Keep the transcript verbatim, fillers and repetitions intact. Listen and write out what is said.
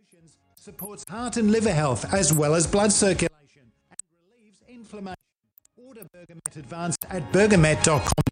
Solutions supports heart and liver health as well as blood circulation and relieves inflammation. Order Bergamet Advanced at bergamet dot com.